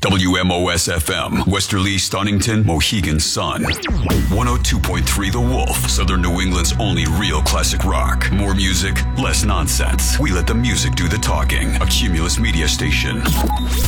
WMOS FM, Westerly, Stonington, Mohegan Sun. 102.3 The Wolf, Southern New England's only real classic rock. More music, less nonsense. We let the music do the talking. A Cumulus Media station.